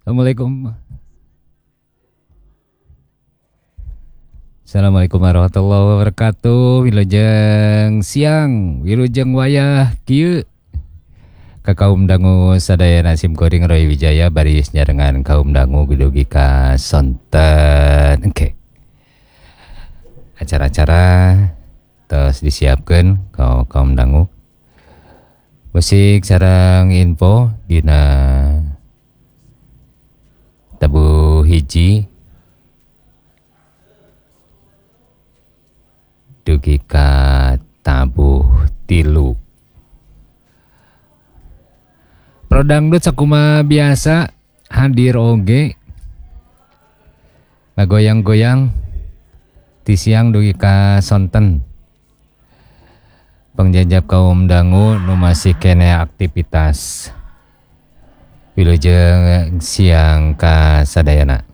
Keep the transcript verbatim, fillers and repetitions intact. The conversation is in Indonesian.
Assalamualaikum. Assalamualaikum warahmatullahi wabarakatuh. Wilujeng siang, wilujeng wayah kieu. Ka kaum dangu sadaya nasim kuring Roy Wijaya barisnya dengan kaum dangu bidugi ka sonten. Oke. Acara-acara terus disiapkan kau kaum dangu. Musik sareng info dina tabu hiji dugi ka tabuh tilu. Prodangdut sakuma biasa hadir oge ngagoyang-goyang ti siang dugi ka sonten. Pengjajab kaum dangu nu masih kene aktivitas wilujeng siang ka sadayana.